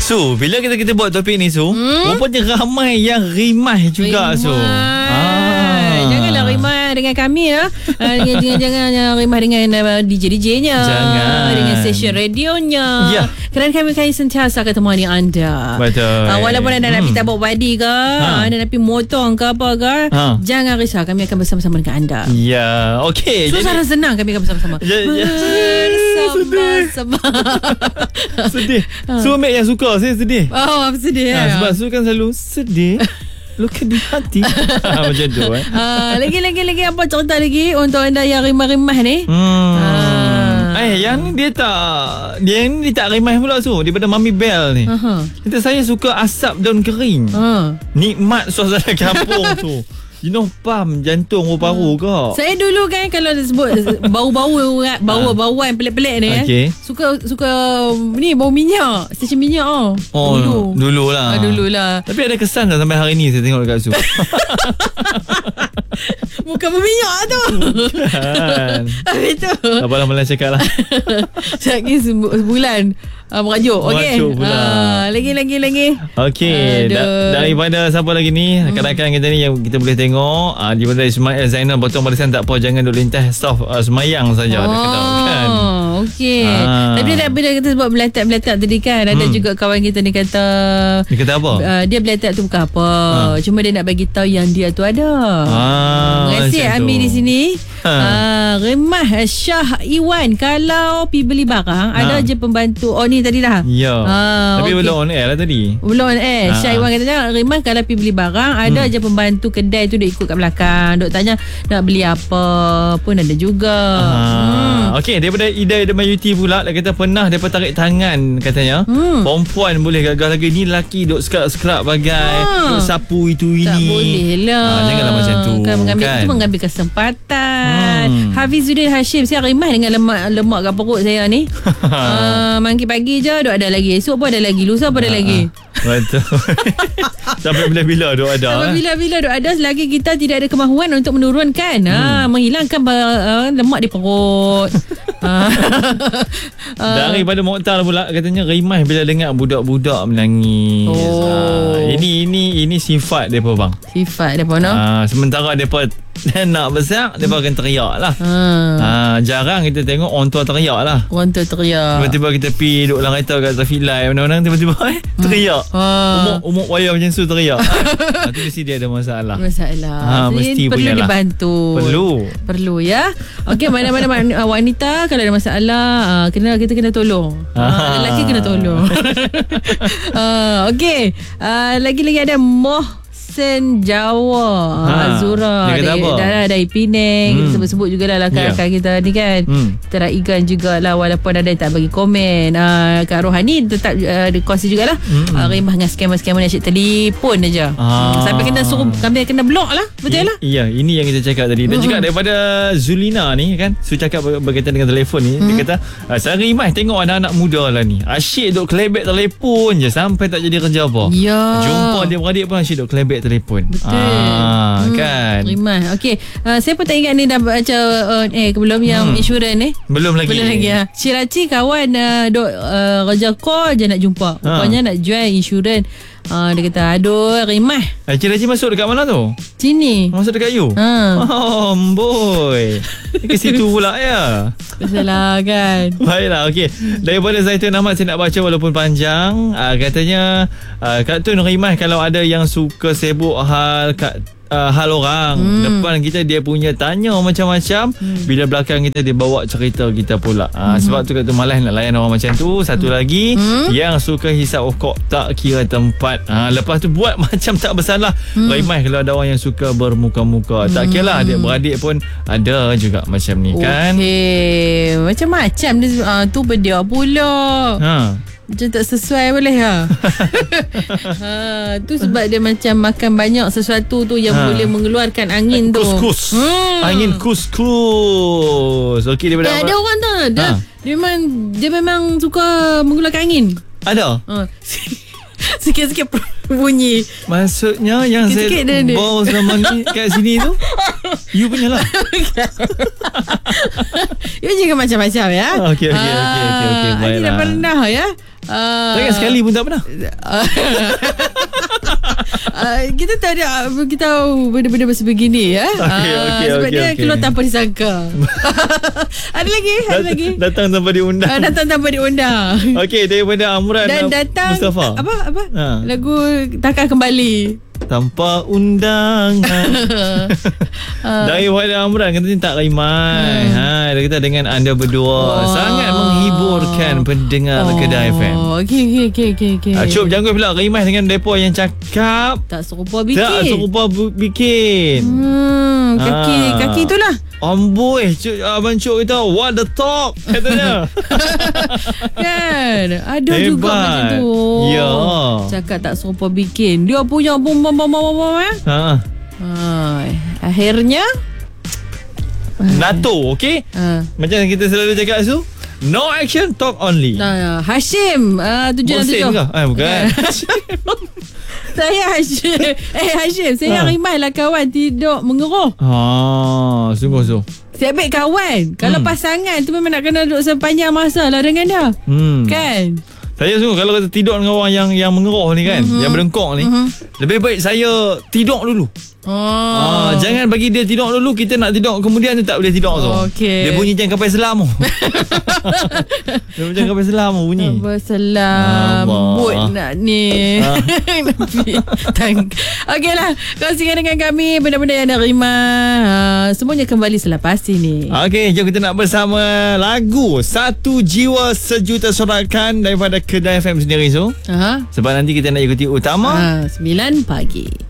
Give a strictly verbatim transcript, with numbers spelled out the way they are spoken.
Su, bila kita kita buat topik ni Su, hmm? rupanya ramai yang rimah juga Su. Ah. Janganlah rimah dengan kami ya. Uh, jangan jangan rimah dengan uh, D J D J-nya. Jangan. Dengan stesen radionya. Ya. Kerana kami akan sentiasa akan temani anda. Betul. Uh, walaupun anda nak hmm. pergi tabuk badi ke, ha. anda nak pergi motong ke apa ke, ha. jangan risau, kami akan bersama-sama dengan anda. Ya, okey. Susah dan senang kami akan bersama-sama. Ya, ya. Bersama-sama. Sedih. Su Mek yang suka, saya sedih. Oh, apa sedih ha, ya? Sebab Su kan selalu sedih. Luka di hati. ha, macam tu eh. Uh, lagi-lagi lagi apa cerita lagi untuk anda yang rimah-rimah ni? Hmm. Uh. Eh, yang ni dia tak, dia ni dia tak rimah pula Su, daripada Mami Bell ni. Uh-huh. Kita saya suka asap daun kering. Uh. Nikmat suasana kampung tu. You know, pam jantung paru-paru hmm. ke? Saya dulu kan kalau sebut bau-bau bau-bauan pelik-pelik ni okay. eh, suka suka ni bau minyak, stesen minyak oh. Oh, dulu. Dululah. Ah, dululah. Tapi ada kesan tak sampai hari ni saya tengok dekat Su. Bukan berminyak tu. Bukan. Habis tu. Apalah malah cakap lah. Cakap sebulan. Uh, merajuk. Okey. Uh, lagi lagi lagi. Okey. Da- daripada siapa lagi ni? Hmm. Kadang-kadang kita ni yang kita boleh tengok uh, daripada Ismail Zainal Botong Barisan tak apa, jangan duk lintas staf uh, semayang saja. Oh. Dia kata kan. Okey. Ah. Tapi dah bila kita sebut beletak-beletak tadi kan, ada hmm. juga kawan kita ni kata dia kata apa? Uh, dia beletak tu bukan apa. Ha. Cuma dia nak bagi tahu yang dia tu ada. Ah, Terima kasih Ami di sini. Ha. Uh, Remah Syah Iwan, kalau pergi beli barang ha. ada je pembantu. Oh ni tadi dah. Ya. Uh, Tapi okay. belum on air lah tadi. Belum on air. Ha. Syah Iwan katanya Remah kalau pergi beli barang ada hmm. je pembantu kedai tu duk ikut kat belakang, duk tanya nak beli apa pun ada juga. Ha. Hmm. Okey, daripada Ida Ida Mayuti pula, dia kata pernah depa tarik tangan katanya. Hmm. Perempuan boleh gagal lagi, ni lelaki duk skrap-skrap bagai ha. duk sapu itu ini. Tak boleh lah. Ha, janganlah macam tu. Kan mengambil kan? Itu mengambil kesempatan. Hmm. Hafizuddin Hashim, saya rimah dengan lemak lemak kat perut saya ni. uh, Mangkit pagi je duk ada lagi, esok pun ada lagi, lusa pun ada ha. lagi. Betul. Sampai bila-bila duk ada. Sampai bila-bila duk ada selagi kita tidak ada kemahuan untuk menurunkan, hmm. ha, menghilangkan uh, lemak di perut. uh, Daripada Mokhtar pula katanya rimah bila dengar budak-budak menangis. Oh. Ha, ini ini ini sifat depa bang. Sifat depa no. Ha, sementara depa nak besar, depa akan teriak lah. Ha. Ha, jarang kita tengok orang tua teriak lah. Orang tua teriak. Tiba-tiba kita pergi duduk dalam kereta kat traffic light, mana-mana tiba-tiba eh teriak. Ha. Umur umur wayar macam tu teriak. Ha, tu mesti dia ada masalah. Masalah. Ha, mesti perlu dibantu. Perlu. Perlu ya. Okey, mana-mana wanita kalau ada masalah, uh, kena kita kena tolong. Ha, lelaki kena tolong. uh, Okey, uh, lagi-lagi ada Moh Sen Jawa ha. Azura dari, dari, dari Penang. hmm. Sebut-sebut jugalah rakan-rakan yeah. kita ni kan. hmm. Kita raikan jugalah, walaupun ada yang tak bagi komen. uh, Kak Rohani tetap uh, kongsi jugalah. hmm. uh, Rimah dengan skema-skema ni asyik telefon aja. ah. Sampai kena suruh, kami kena block lah. Betul lah. Ya, ini yang kita cakap tadi. Dan hmm. juga daripada Zulina ni kan, Su cakap berkaitan dengan telefon ni. hmm. Dia kata saya rimah tengok anak-anak muda lah ni asyik duk kelebek telefon je sampai tak jadi kerja apa. Ya. Jumpa dia beradik pun asyik duk kelebek telefon. Betul. Ah, hmm. kan. Rimah. Okey. Uh, saya pun tak ingat ni dah baca uh, eh belum yang hmm. insurans ni. Belum lagi. Belum lagi ya. Ciraci kawan uh, duk uh, kerja call je nak jumpa. Rupanya ha. nak jual insurans. Uh, dia kata aduh rimah. Eh, Ciraci masuk dekat mana tu? Sini. Masuk dekat you? Ha. Oh boy. Ke situ pula ya. Salah kan. Baiklah, okey. Daripada Zaitun Ahmad saya nak baca walaupun panjang. Uh, katanya uh, Kak Tun rimah kalau ada yang suka sibuk hal kat Uh, hal orang hmm. depan kita dia punya tanya macam-macam. hmm. Bila belakang kita dia bawa cerita kita pula. uh, hmm. Sebab tu kata malas nak layan orang macam tu. Satu hmm. lagi hmm. yang suka hisap rokok tak kira tempat. uh, Lepas tu buat macam tak bersalah. hmm. Rimah kalau ada orang yang suka bermuka-muka. hmm. Tak kira lah adik-beradik pun ada juga macam ni kan. Okay. Macam-macam dia, uh, tu benda pula. Ha. Macam tak sesuai boleh ha? ha, tu sebab dia macam makan banyak sesuatu tu yang ha. boleh mengeluarkan angin tu. Kus-kus. hmm. Angin kus-kus. Okey, daripada eh, ada orang tu dia, ha. dia memang dia memang suka mengeluarkan angin. Ada? Ha. Sikit-sikit bunyi. Maksudnya yang sikit-sikit saya bawa selama ni kat sini tu You punya lah. You juga macam-macam ya. Okey, okey, okey, okey, okey. Ini dah Baiklah. pernah ya. Uh, Jangan sekali pun tak pernah. uh, kita tak ada kita tahu benda-benda sebegini ya. Okey, uh, okey, sebab okey, dia okey. keluar tanpa disangka. Ada lagi, ada Dat- lagi. Datang tanpa diundang. Uh, datang tanpa diundang. Okey, daripada Amran Dan uh, datang Mustafa. apa apa? Ha. Lagu Takkan Kembali. Tanpa undangan. Daripada Amran katanya tak rimai. Hmm. Ha, dia kata dengan anda berdua Oh. sangat menghiburkan pendengar oh. Kedah F M. Oh, okey okey okey okey okey. Ah, Cuk janggut pula rimai dengan depa yang cakap Tak serupa bikin. tak serupa bu- bikin. Hmm, kaki Ah. kaki itulah. Amboi, Cuk, Abang Cuk kata what the talk katanya. Kan? Ada Hebat. juga macam tu. Ya. Cakap tak serupa bikin. Dia punya bom bom bom bom bom eh. Ha. Ha, akhirnya NATO, okey? ha. Macam kita selalu cakap Su, no action, talk only. Nah, Hashim uh, tujuh enam Mohsin tujuh. ke? Ah, bukan. Saya Hashim. Eh Hashim, saya Ha. rimai lah kawan tidur mengeruh. Ah, sungguh-sungguh. Saya ambil kawan. Kalau Hmm. pasangan tu memang nak kena duduk sepanjang masa lah dengan dia. Hmm. Kan? Saya sungguh kalau kata tidur dengan orang yang yang mengeruh ni kan, Mhm. yang berengkok ni, Mhm. lebih baik saya tidur dulu. Oh. Ah, jangan bagi dia tidur dulu, kita nak tidur kemudian dia tak boleh tidur tu. Okey. Dia bunyi macam kapal selam tu. Dia macam kapal selam tu bunyi. Berselam Allah. mood nak ni. Ah. Tang- Okey lah, kongsikan dengan kami benda-benda yang dah rimah. Uh, semuanya kembali selepas ini. Okey, jom kita nak bersama lagu Satu Jiwa Sejuta Sorakan daripada Kedah F M sendiri so. Aha. Sebab nanti kita nak ikuti utama. Ah, sembilan pagi.